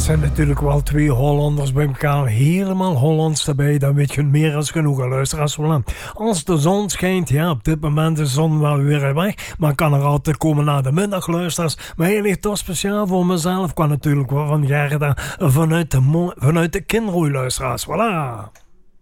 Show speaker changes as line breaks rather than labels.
zijn natuurlijk wel twee Hollanders bij elkaar. Helemaal Hollands erbij. Dan weet je meer als genoeg, luisteraars. Als de zon schijnt, ja, op dit moment is de zon wel weer weg. Maar kan er altijd komen na de middag, luisteraars. Maar hij ligt toch speciaal voor mezelf. Kan natuurlijk wel van Gerda vanuit de Kinrooi, luisteraars. Voilà.